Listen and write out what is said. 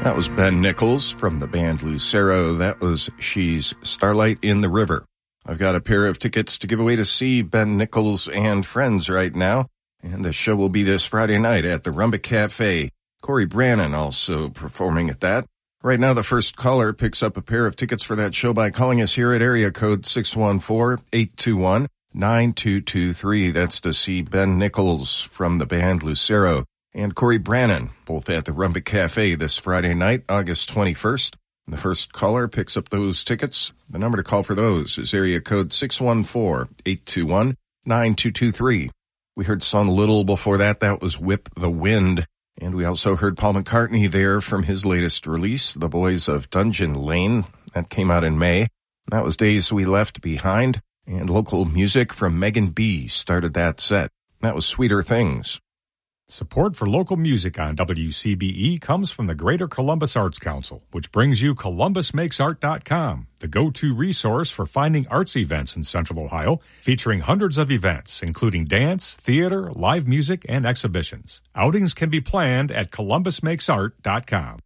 That was Ben Nichols from the band Lucero. That was She's Starlight in the River. I've got a pair of tickets to give away to see Ben Nichols and friends right now, and the show will be this Friday night at the Rumba Cafe. Corey Brannon also performing at that. Right now, the first caller picks up a pair of tickets for that show by calling us here at area code 614-821-9223. That's to see Ben Nichols from the band Lucero and Corey Brannon, both at the Rumba Cafe this Friday night, August 21st. The first caller picks up those tickets. The number to call for those is area code 614-821-9223. We heard Son Little before that. That was Whip the Wind. And we also heard Paul McCartney there from his latest release, The Boys of Dungeon Lane. That came out in May. That was Days We Left Behind. And local music from Megan B started that set. That was Sweeter Things. Support for local music on WCBE comes from the Greater Columbus Arts Council, which brings you ColumbusMakesArt.com, the go-to resource for finding arts events in Central Ohio, featuring hundreds of events, including dance, theater, live music, and exhibitions. Outings can be planned at ColumbusMakesArt.com.